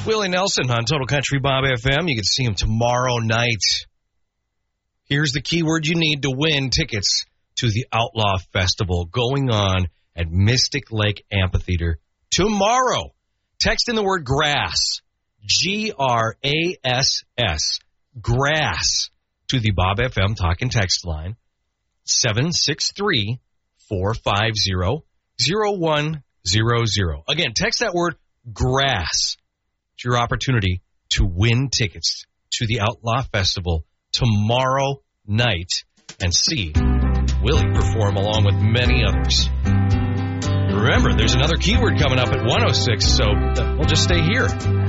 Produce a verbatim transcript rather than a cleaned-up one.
Willie Nelson on Total Country Bob F M. You can see him tomorrow night. Here's the keyword you need to win tickets to the Outlaw Festival going on at Mystic Lake Amphitheater tomorrow. Text in the word grass, G R A S S, grass, to the Bob F M talk and text line, seven six three, four five zero, zero one zero zero. Again, text that word grass. It's your opportunity to win tickets to the Outlaw Festival tomorrow night and see Willie perform along with many others. Remember, there's another keyword coming up at one oh six, so we'll just stay here.